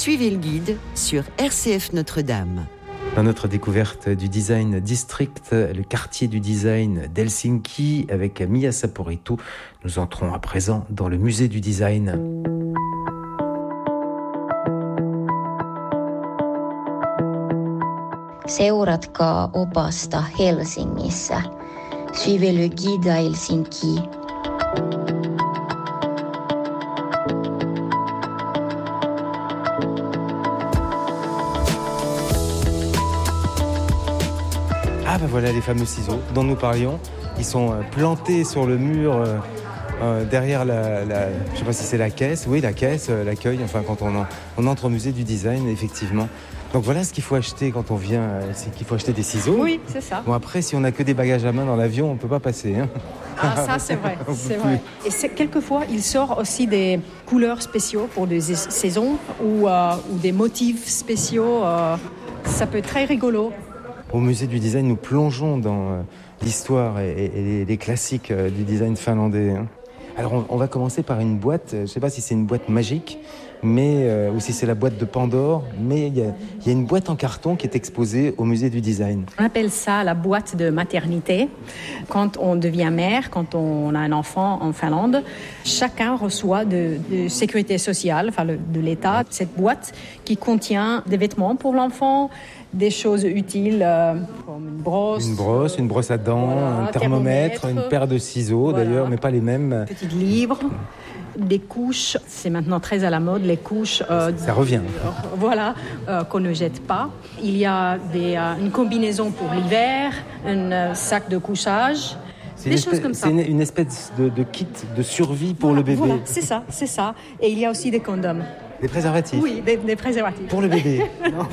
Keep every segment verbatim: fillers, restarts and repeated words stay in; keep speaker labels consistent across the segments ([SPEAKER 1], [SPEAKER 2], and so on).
[SPEAKER 1] Suivez le guide sur R C F Notre-Dame.
[SPEAKER 2] Dans notre découverte du Design District, le quartier du design d'Helsinki, avec Mia Saporito, nous entrons à présent dans le musée du design.
[SPEAKER 3] Seuratkaa opasta Helsingissä. Suivez le guide à Helsinki.
[SPEAKER 2] Ah ben voilà les fameux ciseaux dont nous parlions. Ils sont plantés sur le mur euh, euh, derrière la, la... Je ne sais pas si c'est la caisse. Oui, la caisse, euh, l'accueil. Enfin, quand on, en, on entre au musée du design, effectivement. Donc voilà ce qu'il faut acheter quand on vient. C'est qu'il faut acheter des ciseaux.
[SPEAKER 4] Oui, c'est ça.
[SPEAKER 2] Bon après, si on n'a que des bagages à main dans l'avion, on ne peut pas passer. Hein.
[SPEAKER 4] Ah ça c'est vrai, c'est vrai. Et c'est, quelquefois, il sort aussi des couleurs spéciaux pour des saisons ou, euh, ou des motifs spéciaux. Euh, ça peut être très rigolo.
[SPEAKER 2] Au musée du design, nous plongeons dans euh, l'histoire et, et, et les, les classiques euh, du design finlandais. Hein. Alors, on, on va commencer par une boîte. Je ne sais pas si c'est une boîte magique, mais euh, ou si c'est la boîte de Pandore. Mais il y, y a une boîte en carton qui est exposée au musée du design.
[SPEAKER 4] On appelle ça la boîte de maternité. Quand on devient mère, quand on a un enfant en Finlande, chacun reçoit de, de sécurité sociale, enfin le, de l'État, cette boîte qui contient des vêtements pour l'enfant, des choses utiles euh, comme une brosse.
[SPEAKER 2] Une brosse, une brosse à dents, voilà, un thermomètre, thermomètre, une paire de ciseaux voilà. D'ailleurs, mais pas les mêmes.
[SPEAKER 4] Petit livre, des couches, c'est maintenant très à la mode, les couches. Euh,
[SPEAKER 2] Ça revient.
[SPEAKER 4] Euh, voilà, euh, qu'on ne jette pas. Il y a des, euh, une combinaison pour l'hiver, un euh, sac de couchage.
[SPEAKER 2] C'est
[SPEAKER 4] des
[SPEAKER 2] espèce,
[SPEAKER 4] choses comme ça.
[SPEAKER 2] C'est une, une espèce de, de kit de survie pour
[SPEAKER 4] voilà,
[SPEAKER 2] le bébé.
[SPEAKER 4] Voilà, c'est ça, c'est ça. Et il y a aussi des condoms.
[SPEAKER 2] Des préservatifs.
[SPEAKER 4] Oui, des, des préservatifs.
[SPEAKER 2] Pour le bébé. Non.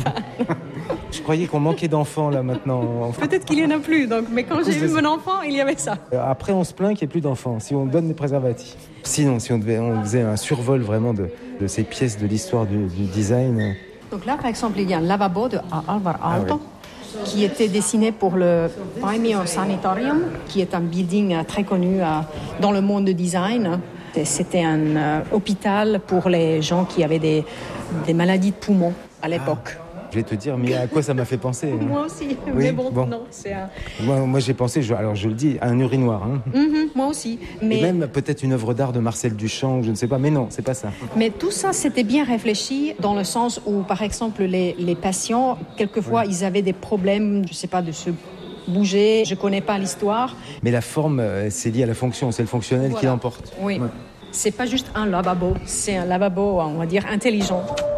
[SPEAKER 2] Je croyais qu'on manquait d'enfants là maintenant.
[SPEAKER 4] Peut-être qu'il n'y en a plus, donc, mais quand j'ai eu mon enfant, il y avait ça.
[SPEAKER 2] Après, on se plaint qu'il n'y ait plus d'enfants, si on donne des préservatifs. Sinon, si on, devait, on faisait un survol vraiment de, de ces pièces de l'histoire du, du design.
[SPEAKER 4] Donc là, par exemple, il y a un lavabo de Alvar Aalto,
[SPEAKER 2] ah, oui.
[SPEAKER 4] qui était dessiné pour le Paimio Sanitarium, qui est un building très connu dans le monde du design. C'était un euh, hôpital pour les gens qui avaient des, des maladies de poumons à l'époque.
[SPEAKER 2] Ah. Je vais te dire, mais à quoi ça m'a fait penser hein.
[SPEAKER 4] Moi aussi, oui, mais bon, bon. non. C'est un...
[SPEAKER 2] moi, moi, j'ai pensé, je, alors je le dis, à un urinoir. Hein.
[SPEAKER 4] Mm-hmm, moi aussi. Mais...
[SPEAKER 2] Et même peut-être une œuvre d'art de Marcel Duchamp, je ne sais pas, mais non, c'est pas ça.
[SPEAKER 4] Mais tout ça, c'était bien réfléchi dans le sens où, par exemple, les, les patients, quelquefois, oui. ils avaient des problèmes, je ne sais pas, de se bouger, je ne connais pas l'histoire.
[SPEAKER 2] Mais la forme, c'est lié à la fonction, c'est le fonctionnel voilà. qui l'emporte.
[SPEAKER 4] Oui,
[SPEAKER 2] ouais.
[SPEAKER 4] C'est pas juste un lavabo, c'est un lavabo, on va dire, intelligent.